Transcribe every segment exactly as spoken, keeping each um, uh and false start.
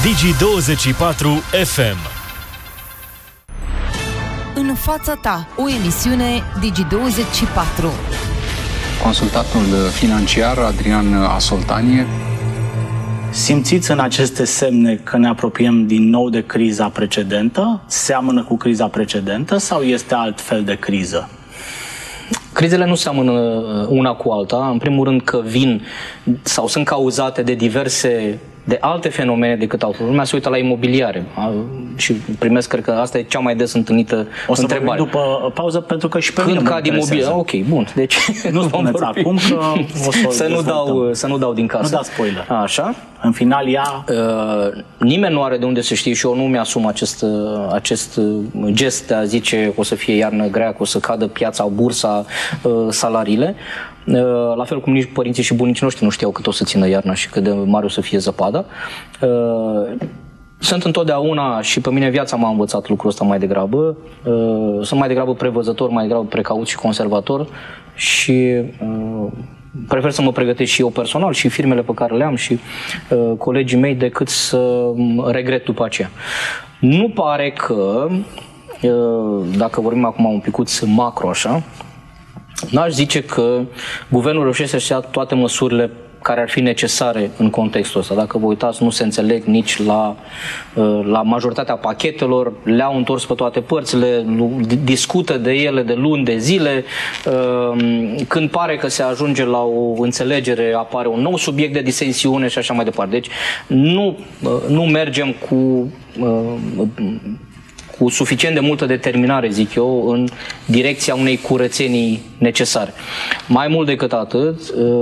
Digi douăzeci și patru F M. În fața ta, o emisiune Digi douăzeci și patru. Consultatul financiar Adrian Asoltanie. Simțiți în aceste semne că ne apropiem din nou de criza precedentă? Seamănă cu criza precedentă sau este alt fel de criză? Crizele nu seamănă una cu alta. În primul rând că vin sau sunt cauzate de diverse, de alte fenomene decât altă. Lumea se uită la imobiliare și primesc, cred că asta e cea mai des întâlnită o să întrebare. după pauză, pentru că și pe Când mine cad imobiliare? Ok, bun. Deci nu spuneți acum că o să, să, nu dau, să nu dau din casă. Nu da spoiler. Așa. În final ea... Uh, nimeni nu are de unde să știe și eu nu mi-asum acest, acest gest de a zice că o să fie iarnă grea, că o să cadă piața, bursa, uh, salariile. Uh, la fel cum nici părinții și bunicii noștri nu știau cât o să țină iarna și cât de mare o să fie zăpada. Uh, Sunt întotdeauna, și pe mine viața m-a învățat lucrul ăsta mai degrabă, uh, sunt mai degrabă prevăzător, mai degrabă precaut și conservator și uh, prefer să mă pregătesc și eu personal și firmele pe care le am și uh, colegii mei decât să regret după aceea. Nu pare că, uh, dacă vorbim acum un picuț macro așa, n-aș zice că guvernul reușește să ia toate măsurile care ar fi necesare în contextul ăsta. Dacă vă uitați, nu se înțeleg nici la, la majoritatea pachetelor, le-au întors pe toate părțile, discută de ele de luni, de zile. Când pare că se ajunge la o înțelegere, apare un nou subiect de disensiune și așa mai departe. Deci nu, nu mergem cu... cu suficient de multă determinare, zic eu, în direcția unei curățenii necesare. Mai mult decât atât,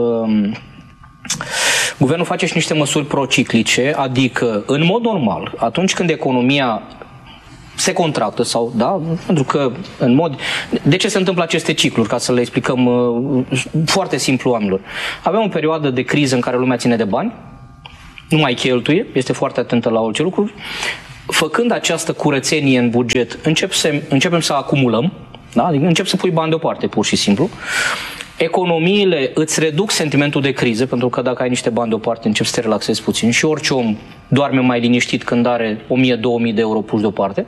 guvernul face și niște măsuri prociclice, adică, în mod normal, atunci când economia se contractă sau, da, pentru că în mod... De ce se întâmplă aceste cicluri? Ca să le explicăm uh, foarte simplu oamenilor. Avem o perioadă de criză în care lumea ține de bani, nu mai cheltuie, este foarte atentă la orice lucru. Făcând această curățenie în buget, încep să, începem să acumulăm, da? Adică încep să pui bani deoparte, pur și simplu. Economiile îți reduc sentimentul de criză, pentru că dacă ai niște bani deoparte, începi să te relaxezi puțin și orice om doarme mai liniștit când are o mie două mii de euro puși deoparte.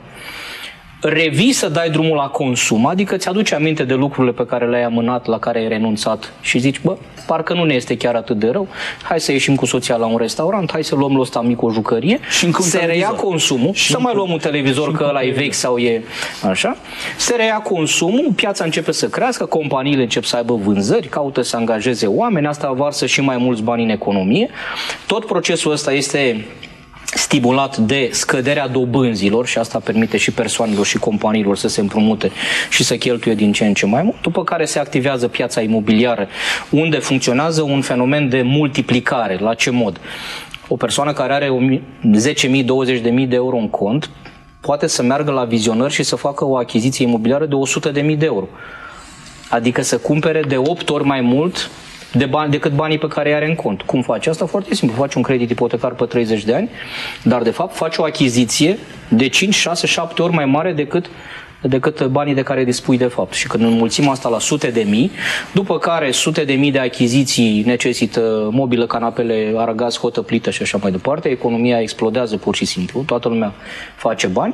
Revii să dai drumul la consum, adică ți-aduci aminte de lucrurile pe care le-ai amânat, la care ai renunțat și zici, bă, parcă nu ne este chiar atât de rău, hai să ieșim cu soția la un restaurant, hai să luăm la ăsta mic o jucărie, și se reia consumul, și să mai luăm un televizor că ăla e vechi sau e așa, se reia consumul, piața începe să crească, companiile încep să aibă vânzări, caută să angajeze oameni, asta varsă și mai mulți bani în economie. Tot procesul ăsta este stimulat de scăderea dobânzilor și asta permite și persoanelor și companiilor să se împrumute și să cheltuie din ce în ce mai mult, după care se activează piața imobiliară, unde funcționează un fenomen de multiplicare. La ce mod? O persoană care are zece mii, douăzeci de mii de euro în cont poate să meargă la vizionări și să facă o achiziție imobiliară de o sută de mii de euro. Adică să cumpere de opt ori mai mult de bani, decât banii pe care îi are în cont. Cum face asta? Foarte simplu. Faci un credit ipotecar pe treizeci de ani, dar de fapt faci o achiziție de cinci, șase, șapte ori mai mare decât, decât banii de care dispui de fapt. Și când înmulțim asta la sute de mii, după care sute de mii de achiziții necesită mobilă, canapele, argaz, hotă, plită și așa mai departe, economia explodează pur și simplu, toată lumea face bani.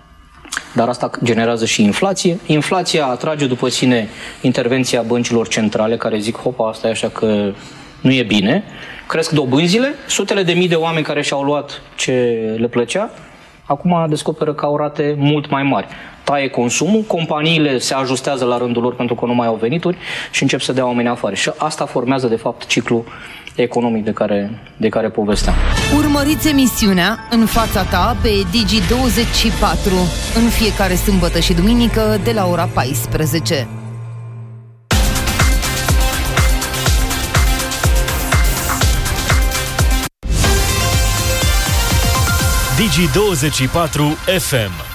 Dar asta generează și inflație. Inflația atrage după sine intervenția băncilor centrale care zic, hopa, asta e așa că nu e bine. Cresc dobânzile, sutele de mii de oameni care și-au luat ce le plăcea, acum descoperă că au rate mult mai mari. Taie consumul, companiile se ajustează la rândul lor pentru că nu mai au venituri și încep să dea oamenii afară. Și asta formează, de fapt, ciclul economic de care, de care povesteam. Urmăriți emisiunea În fața ta pe Digi douăzeci și patru în fiecare sâmbătă și duminică de la ora paisprezece. Digi douăzeci și patru F M.